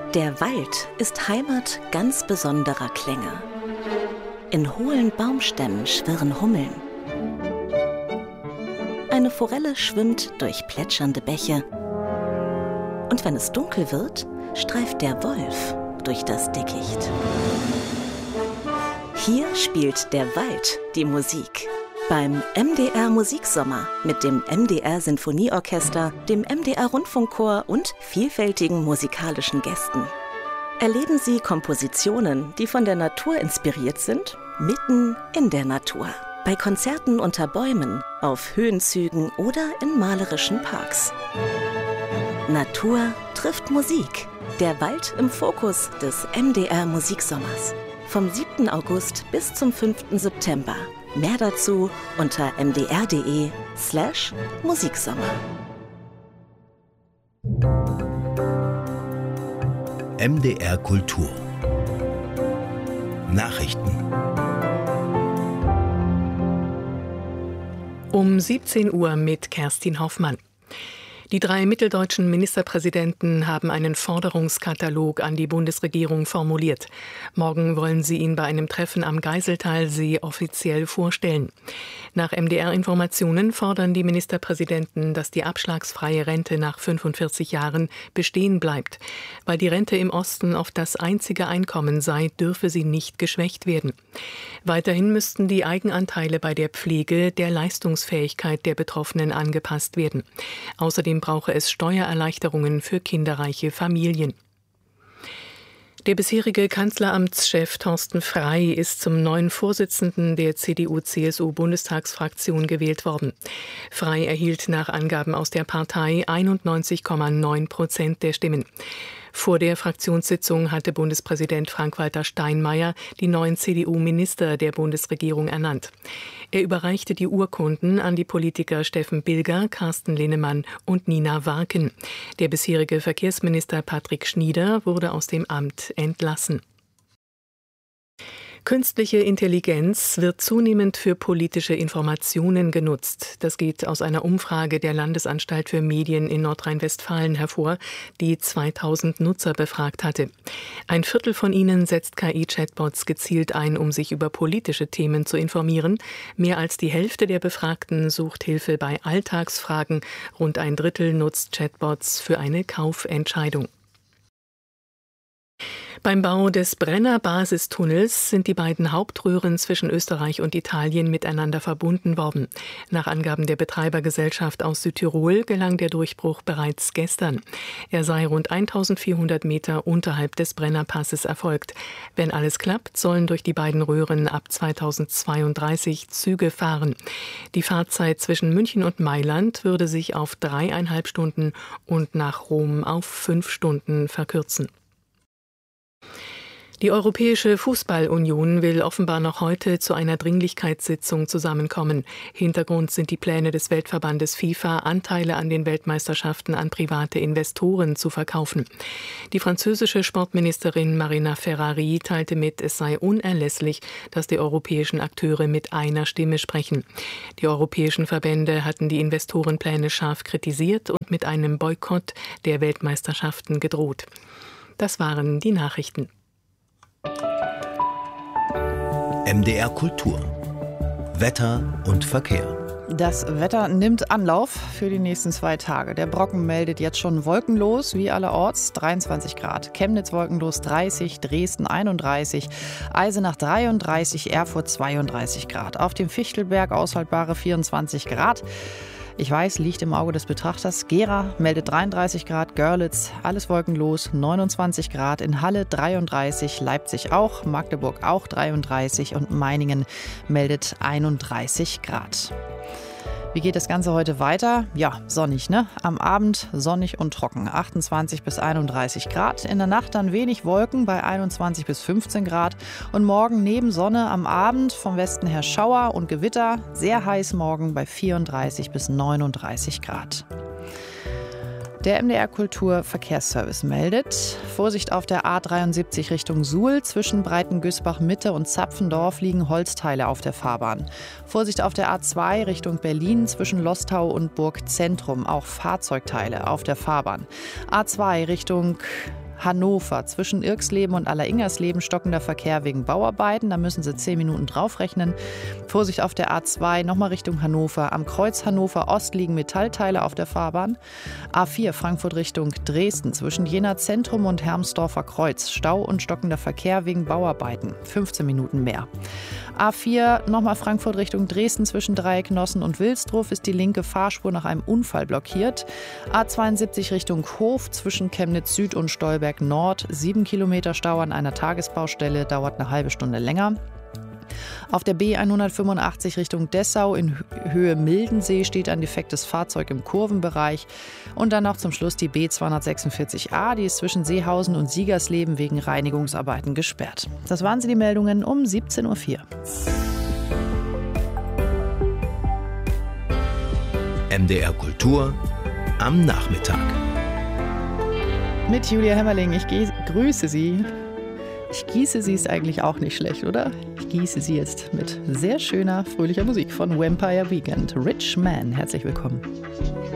Der Wald ist Heimat ganz besonderer Klänge. In hohlen Baumstämmen schwirren Hummeln. Eine Forelle schwimmt durch plätschernde Bäche. Und wenn es dunkel wird, streift der Wolf durch das Dickicht. Hier spielt der Wald die Musik. Beim MDR Musiksommer mit dem MDR Sinfonieorchester, dem MDR Rundfunkchor und vielfältigen musikalischen Gästen. Erleben Sie Kompositionen, die von der Natur inspiriert sind, mitten in der Natur. Bei Konzerten unter Bäumen, auf Höhenzügen oder in malerischen Parks. Natur trifft Musik. Der Wald im Fokus des MDR Musiksommers. Vom 7. August bis zum 5. September. Mehr dazu unter mdr.de/Musiksommer. MDR Kultur. Nachrichten. Um 17 Uhr mit Kerstin Hoffmann. Die 3 mitteldeutschen Ministerpräsidenten haben einen Forderungskatalog an die Bundesregierung formuliert. Morgen wollen sie ihn bei einem Treffen am Geiseltalsee offiziell vorstellen. Nach MDR-Informationen fordern die Ministerpräsidenten, dass die abschlagsfreie Rente nach 45 Jahren bestehen bleibt. Weil die Rente im Osten oft das einzige Einkommen sei, dürfe sie nicht geschwächt werden. Weiterhin müssten die Eigenanteile bei der Pflege der Leistungsfähigkeit der Betroffenen angepasst werden. Außerdem brauche es Steuererleichterungen für kinderreiche Familien. Der bisherige Kanzleramtschef Thorsten Frey ist zum neuen Vorsitzenden der CDU-CSU-Bundestagsfraktion gewählt worden. Frey erhielt nach Angaben aus der Partei 91,9% der Stimmen. Vor der Fraktionssitzung hatte Bundespräsident Frank-Walter Steinmeier die neuen CDU-Minister der Bundesregierung ernannt. Er überreichte die Urkunden an die Politiker Steffen Bilger, Carsten Linnemann und Nina Warken. Der bisherige Verkehrsminister Patrick Schnieder wurde aus dem Amt entlassen. Künstliche Intelligenz wird zunehmend für politische Informationen genutzt. Das geht aus einer Umfrage der Landesanstalt für Medien in Nordrhein-Westfalen hervor, die 2000 Nutzer befragt hatte. Ein Viertel von ihnen setzt KI-Chatbots gezielt ein, um sich über politische Themen zu informieren. Mehr als die Hälfte der Befragten sucht Hilfe bei Alltagsfragen. Rund ein Drittel nutzt Chatbots für eine Kaufentscheidung. Beim Bau des Brenner-Basistunnels sind die beiden Hauptröhren zwischen Österreich und Italien miteinander verbunden worden. Nach Angaben der Betreibergesellschaft aus Südtirol gelang der Durchbruch bereits gestern. Er sei rund 1400 Meter unterhalb des Brennerpasses erfolgt. Wenn alles klappt, sollen durch die beiden Röhren ab 2032 Züge fahren. Die Fahrzeit zwischen München und Mailand würde sich auf 3,5 Stunden und nach Rom auf 5 Stunden verkürzen. Die Europäische Fußball-Union will offenbar noch heute zu einer Dringlichkeitssitzung zusammenkommen. Hintergrund sind die Pläne des Weltverbandes FIFA, Anteile an den Weltmeisterschaften an private Investoren zu verkaufen. Die französische Sportministerin Marina Ferrari teilte mit, es sei unerlässlich, dass die europäischen Akteure mit einer Stimme sprechen. Die europäischen Verbände hatten die Investorenpläne scharf kritisiert und mit einem Boykott der Weltmeisterschaften gedroht. Das waren die Nachrichten. MDR Kultur. Wetter und Verkehr. Das Wetter nimmt Anlauf für die nächsten 2 Tage. Der Brocken meldet jetzt schon wolkenlos, wie allerorts, 23 Grad. Chemnitz wolkenlos 30, Dresden 31, Eisenach 33, Erfurt 32 Grad. Auf dem Fichtelberg aushaltbare 24 Grad. Ich weiß, liegt im Auge des Betrachters. Gera meldet 33 Grad, Görlitz, alles wolkenlos, 29 Grad, in Halle 33, Leipzig auch, Magdeburg auch 33 und Meiningen meldet 31 Grad. Wie geht das Ganze heute weiter? Ja, sonnig, ne? Am Abend sonnig und trocken, 28 bis 31 Grad. In der Nacht dann wenig Wolken bei 21 bis 15 Grad. Und morgen neben Sonne am Abend vom Westen her Schauer und Gewitter. Sehr heiß morgen bei 34 bis 39 Grad. Der MDR Kultur Verkehrsservice meldet: Vorsicht auf der A73 Richtung Suhl. Zwischen Breitengüßbach Mitte und Zapfendorf liegen Holzteile auf der Fahrbahn. Vorsicht auf der A2 Richtung Berlin. Zwischen Lostau und Burgzentrum auch Fahrzeugteile auf der Fahrbahn. A2 Richtung Hannover. Zwischen Irxleben und Alleringers-Leben stockender Verkehr wegen Bauarbeiten. Da müssen Sie 10 Minuten draufrechnen. Vorsicht auf der A2, nochmal Richtung Hannover. Am Kreuz Hannover Ost liegen Metallteile auf der Fahrbahn. A4 Frankfurt Richtung Dresden. Zwischen Jena Zentrum und Hermsdorfer Kreuz. Stau und stockender Verkehr wegen Bauarbeiten. 15 Minuten mehr. A4 nochmal Frankfurt Richtung Dresden. Zwischen Dreiecknossen und Wilsdruf ist die linke Fahrspur nach einem Unfall blockiert. A72 Richtung Hof zwischen Chemnitz Süd und Stolberg Nord. 7 Kilometer Stau an einer Tagesbaustelle, dauert eine halbe Stunde länger. Auf der B185 Richtung Dessau in Höhe Mildensee steht ein defektes Fahrzeug im Kurvenbereich. Und dann noch zum Schluss die B246a, die ist zwischen Seehausen und Siegersleben wegen Reinigungsarbeiten gesperrt. Das waren sie, die Meldungen um 17.04 Uhr. MDR Kultur am Nachmittag. Mit Julia Hemmerling, ich grüße Sie. Ich gieße sie ist eigentlich auch nicht schlecht, oder? Ich gieße sie jetzt mit sehr schöner, fröhlicher Musik von Vampire Weekend. Rich Man, herzlich willkommen.